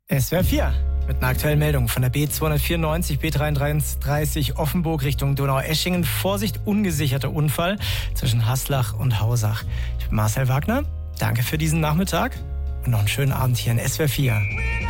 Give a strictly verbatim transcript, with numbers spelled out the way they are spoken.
S W R vier mit einer aktuellen Meldung von der B zweihundertvierundneunzig, B dreihundertdreiunddreißig Offenburg Richtung Donaueschingen. Vorsicht, ungesicherter Unfall zwischen Haslach und Hausach. Ich bin Marcel Wagner. Danke für diesen Nachmittag und noch einen schönen Abend hier in S W R vier.